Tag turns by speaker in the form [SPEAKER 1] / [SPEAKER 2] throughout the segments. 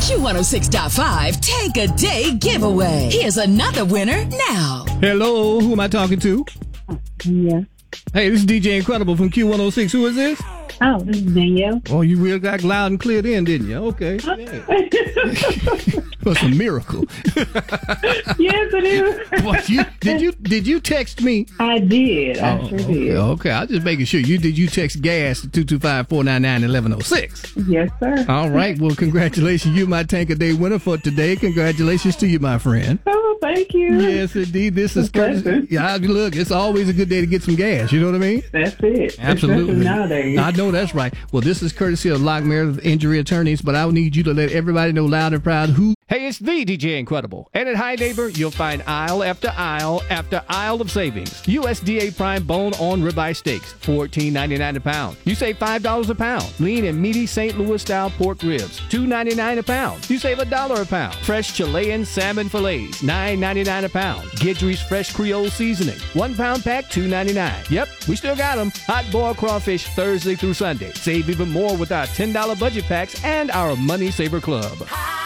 [SPEAKER 1] Q106.5 Take a Day Giveaway. Here's another winner now.
[SPEAKER 2] Hello, who am I talking to?
[SPEAKER 3] Yeah.
[SPEAKER 2] Hey, this is DJ Incredible from Q106. Who is this?
[SPEAKER 3] Oh, this is Danielle.
[SPEAKER 2] Oh, you really got loud and clear then, didn't you? Okay. Yeah. That's a miracle.
[SPEAKER 3] Yes, it is.
[SPEAKER 2] What, did you text me?
[SPEAKER 3] I did. I sure did.
[SPEAKER 2] Okay, I was just making sure. Did you text gas to 225-499-1106?
[SPEAKER 3] Yes, sir.
[SPEAKER 2] All right. Well, congratulations. You're my Tank a Day winner for today. Congratulations to you, my friend.
[SPEAKER 3] Oh, thank you.
[SPEAKER 2] Yes, indeed. This is courtesy. Yeah, look, it's always a good day to get some gas. You know what I mean?
[SPEAKER 3] That's it.
[SPEAKER 2] Absolutely.
[SPEAKER 3] Especially nowadays.
[SPEAKER 2] I know that's right. Well, this is courtesy of Lock Meredith Injury Attorneys, but I need you to let everybody know loud and proud who. Hey, it's the DJ Incredible. And at Hi Neighbor, you'll find aisle after aisle after aisle of savings. USDA Prime Bone-On Ribeye Steaks, $14.99 a pound. You save $5 a pound. Lean and meaty St. Louis-style pork ribs, $2.99 a pound. You save $1 a pound. Fresh Chilean salmon fillets, $9.99 a pound. Guidry's Fresh Creole Seasoning, 1 pound pack, $2.99. Yep, we still got them. Hot boiled crawfish Thursday through Sunday. Save even more with our $10 budget packs and our Money Saver Club.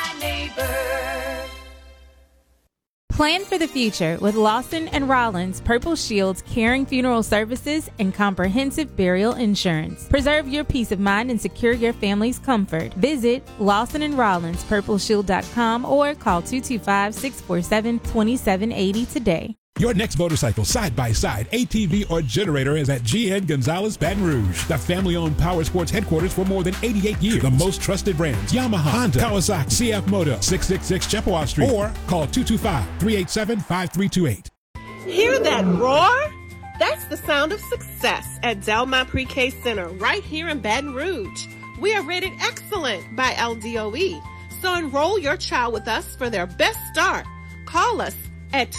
[SPEAKER 4] Plan for the future with Lawson and Rollins Purple Shield's caring funeral services and comprehensive burial insurance. Preserve your peace of mind and secure your family's comfort. Visit Lawson and Rollins PurpleShield.com or call 225-647-2780 today.
[SPEAKER 5] Your next motorcycle, side-by-side, ATV, or generator is at GN Gonzalez Baton Rouge, the family-owned power sports headquarters for more than 88 years. The most trusted brands, Yamaha, Honda, Kawasaki, CF Moto, 666 Chippewa Street, or call 225-387-5328.
[SPEAKER 6] Hear that roar? That's the sound of success at Delmont Pre-K Center right here in Baton Rouge. We are rated excellent by LDOE, so enroll your child with us for their best start. Call us at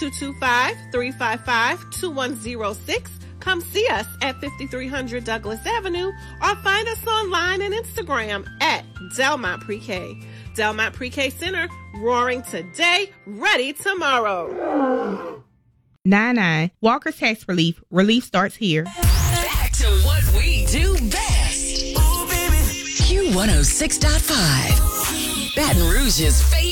[SPEAKER 6] 225-355-2106. Come see us at 5300 Douglas Avenue or find us online and Instagram at Delmont Pre-K. Delmont Pre-K Center, roaring today, ready tomorrow.
[SPEAKER 7] 99 Walker's Tax Relief. Relief starts here.
[SPEAKER 1] Back to what we do best. Ooh, baby. Q106.5. Baton Rouge's favorite.